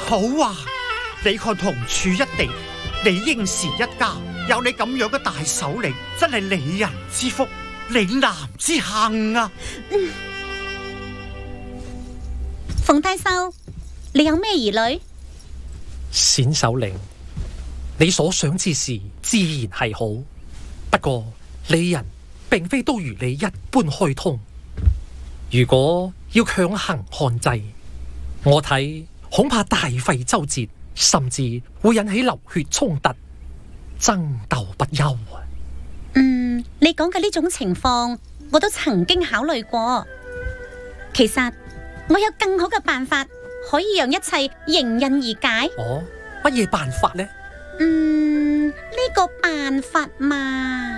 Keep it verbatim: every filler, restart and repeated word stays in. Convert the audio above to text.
好啊！你看同處一地，你應是一家，有你咁樣嘅大首領，真係里人之福，嶺南之幸啊！ 嗯，馮大壽，你有咩疑慮？ 冼首領，你所想之事自然係好，不過里人並非都如你一般開通。如果要強行限制，我睇恐怕大費周折，甚至會引起流血衝突，爭鬥不休啊！ 嗯，你講嘅呢種情況，我都曾經考慮過。其實我有更好嘅辦法，可以讓一切迎刃而解。 哦，乜嘢辦法呢？ 嗯，呢個辦法嘛。